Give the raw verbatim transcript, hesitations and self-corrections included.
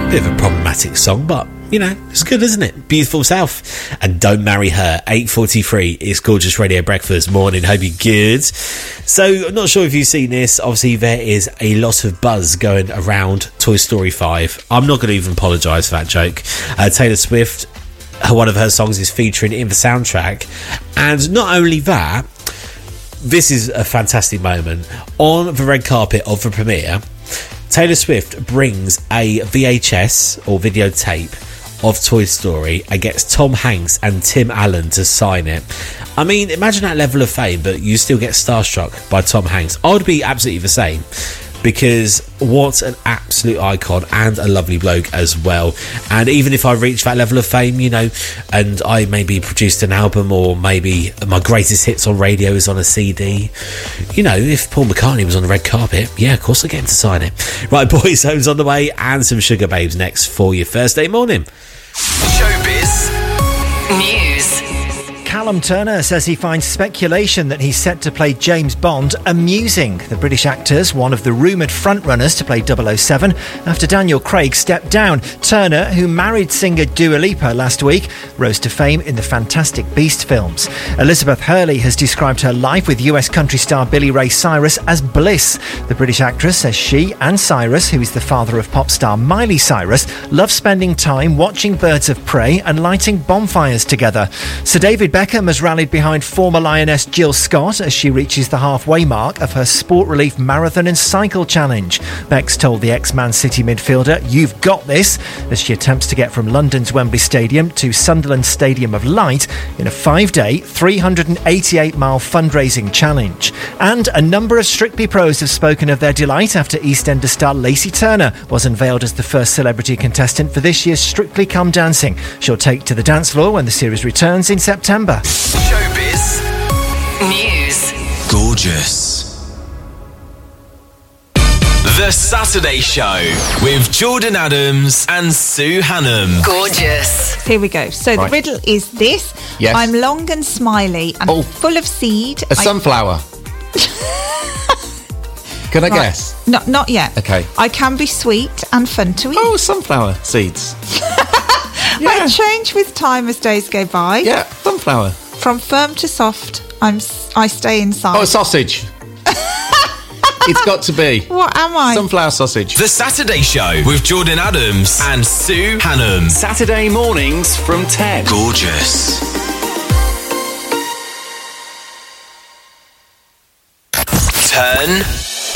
Bit of a problematic song, but, you know, it's good, isn't it? Beautiful South. And Don't Marry Her, eight forty-three. It's Gorgeous Radio Breakfast. Morning, hope you're good. So, I'm not sure if you've seen this. Obviously, there is a lot of buzz going around Toy Story five. I'm not going to even apologise for that joke. Uh, Taylor Swift, one of her songs is featuring in the soundtrack. And not only that, this is a fantastic moment. On the red carpet of the premiere, Taylor Swift brings a V H S or videotape of Toy Story and gets Tom Hanks and Tim Allen to sign it. I mean, imagine that level of fame, but you still get starstruck by Tom Hanks. I would be absolutely the same, because what an absolute icon and a lovely bloke as well. And even if I reach that level of fame, you know, and I maybe produced an album, or maybe my greatest hits on radio is on a C D, you know, if Paul McCartney was on the red carpet, yeah, of course I get him to sign it. Right, Boys Home's on the way, and some Sugar Babes next for your Thursday morning. Showbiz News. Callum Turner says he finds speculation that he's set to play James Bond amusing. The British actor's one of the rumoured frontrunners to play double oh seven after Daniel Craig stepped down. Turner, who married singer Dua Lipa last week, rose to fame in the Fantastic Beast films. Elizabeth Hurley has described her life with U S country star Billy Ray Cyrus as bliss. The British actress says she and Cyrus, who is the father of pop star Miley Cyrus, love spending time watching birds of prey and lighting bonfires together. Sir David Beckham has rallied behind former Lioness Jill Scott as she reaches the halfway mark of her Sport Relief Marathon and Cycle Challenge. Bex told the ex-Man City midfielder, "You've got this," as she attempts to get from London's Wembley Stadium to Sunderland's Stadium of Light in a five-day, three hundred eighty-eight mile fundraising challenge. And a number of Strictly pros have spoken of their delight after EastEnders star Lacey Turner was unveiled as the first celebrity contestant for this year's Strictly Come Dancing. She'll take to the dance floor when the series returns in September. Showbiz News. Gorgeous. The Saturday Show with Jordan Adams and Sue Hannam. Gorgeous. Here we go. So Right. the riddle is this. Yes. I'm long and smiley and Oh. full of seed. A I- sunflower. Can I Right. guess? No, not yet. Okay. I can be sweet and fun to eat. Oh, sunflower seeds. I yeah. change with time as days go by. Yeah, sunflower. From firm to soft, I'm s- I stay inside. Oh, a sausage. It's got to be. What am I? Sunflower sausage. The Saturday Show with Jordan Adams and Sue Hannam. Saturday mornings from ten. Gorgeous. Turn